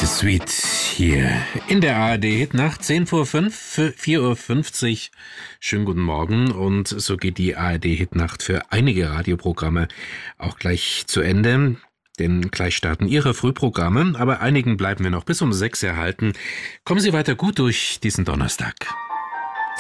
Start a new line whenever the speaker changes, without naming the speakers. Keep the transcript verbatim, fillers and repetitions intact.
Suite hier in der A R D Hitnacht, zehn vor fünf, vier Uhr fünfzig. Schönen guten Morgen, und so geht die A R D Hitnacht für einige Radioprogramme auch gleich zu Ende. Denn gleich starten Ihre Frühprogramme, aber einigen bleiben wir noch bis um sechs erhalten. Kommen Sie weiter gut durch diesen Donnerstag.